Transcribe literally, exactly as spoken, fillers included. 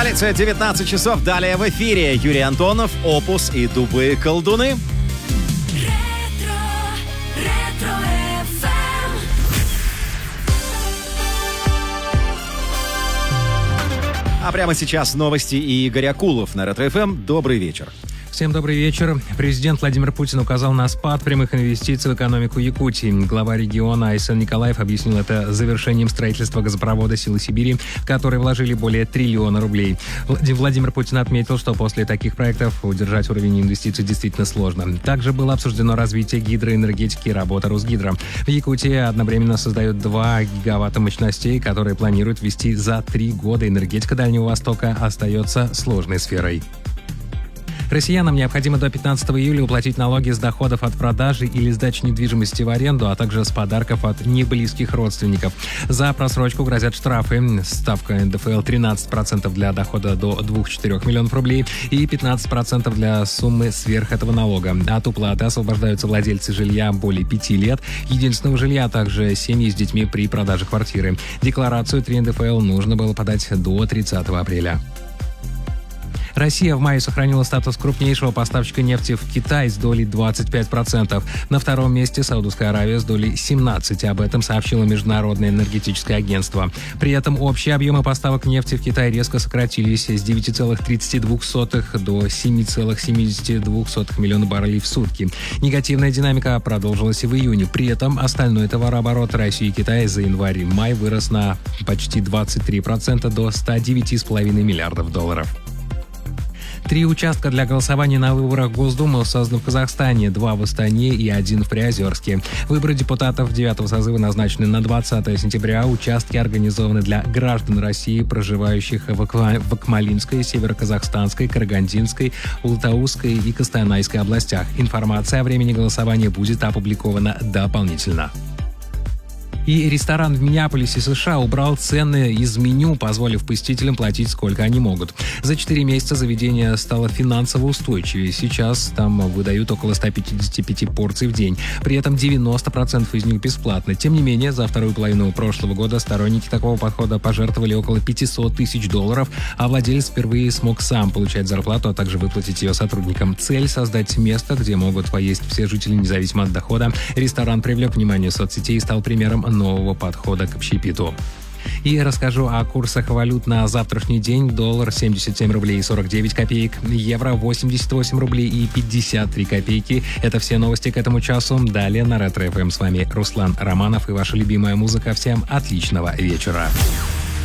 столице девятнадцать часов. Далее в эфире Юрий Антонов, Опус и Тупые колдуны. А прямо сейчас новости и Игорь Акулов на Ретро эф эм. Добрый вечер. Всем добрый вечер. Президент Владимир Путин указал на спад прямых инвестиций в экономику Якутии. Глава региона Айсен Николаев объяснил это завершением строительства газопровода «Силы Сибири», в который вложили более триллиона рублей. Владимир Путин отметил, что после таких проектов удержать уровень инвестиций действительно сложно. Также было обсуждено развитие гидроэнергетики и работа Росгидро. В Якутии одновременно создают два гигаватта мощностей, которые планируют ввести за три года. Энергетика Дальнего Востока остается сложной сферой. Россиянам необходимо до пятнадцатого июля уплатить налоги с доходов от продажи или сдачи недвижимости в аренду, а также с подарков от неблизких родственников. За просрочку грозят штрафы. Ставка эн дэ эф эл тринадцать процентов для дохода до двух-четырех миллионов рублей и пятнадцать процентов для суммы сверх этого налога. От уплаты освобождаются владельцы жилья более пяти лет, единственного жилья, а также семьи с детьми при продаже квартиры. Декларацию три эн дэ эф эл нужно было подать до тридцатого апреля. Россия в мае сохранила статус крупнейшего поставщика нефти в Китай с долей двадцать пять процентов. На втором месте Саудовская Аравия с долей семнадцать процентов. Об этом сообщило Международное энергетическое агентство. При этом общие объемы поставок нефти в Китай резко сократились с девяти целых тридцати двух сотых до семи целых семидесяти двух сотых миллиона баррелей в сутки. Негативная динамика продолжилась и в июне. При этом остальной товарооборот России и Китая за январь-май вырос на почти двадцать три процента до ста девяти целых пяти десятых миллиардов долларов. Три участка для голосования на выборах в Госдуму созданы в Казахстане, два в Астане и один в Приозерске. Выборы депутатов девятого созыва назначены на двадцатое сентября. Участки организованы для граждан России, проживающих в, Аква... в Акмолинской, Североказахстанской, Карагандинской, Ултаузской и Костанайской областях. Информация о времени голосования будет опубликована дополнительно. И ресторан в Миннеаполисе, США, убрал цены из меню, позволив посетителям платить сколько они могут. За четыре месяца заведение стало финансово устойчивее. Сейчас там выдают около ста пятидесяти пяти порций в день. При этом девяносто процентов из них бесплатно. Тем не менее, за вторую половину прошлого года сторонники такого подхода пожертвовали около пятисот тысяч долларов, а владелец впервые смог сам получать зарплату, а также выплатить ее сотрудникам. Цель — создать место, где могут поесть все жители, независимо от дохода. Ресторан привлек внимание соцсетей и стал примером нового подхода к общепиту. И расскажу о курсах валют на завтрашний день. Доллар семьдесят семь рублей и сорок девять копеек, евро восемьдесят восемь рублей и пятьдесят три копейки. Это все новости к этому часу. Далее на Ретро эф эм с вами Руслан Романов и ваша любимая музыка. Всем отличного вечера.